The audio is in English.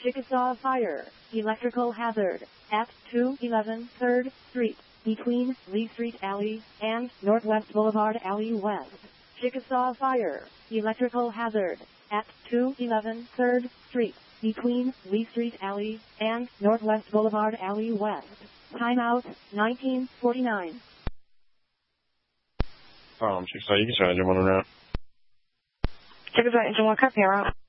Chickasaw Fire, electrical hazard, at 211 3rd Street, between Lee Street Alley and Northwest Boulevard Alley West. Chickasaw Fire, electrical hazard, at 211 3rd Street, between Lee Street Alley and Northwest Boulevard Alley West. Timeout, 1949. Chickasaw, you can start engine 1 now. Chickasaw engine 1, copy, you're out.